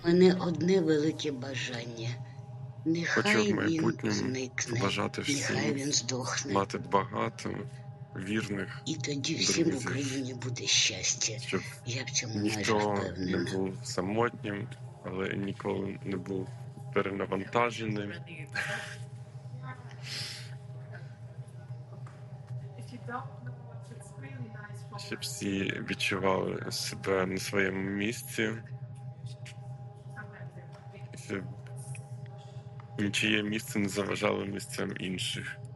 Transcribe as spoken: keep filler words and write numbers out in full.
У мене одне велике бажання. Хочу в Нехай він майбутньому зникне, побажати нехай він всім здохне. мати багато вірних І тоді всім в друзів, Україні буде щастя. щоб Я в цьому майже ніхто не впевнена. був самотнім, але ніколи не був перенавантаженим. Щоб всі відчували себе на своєму місці, щоб нічиє місце не заважало місцям інших.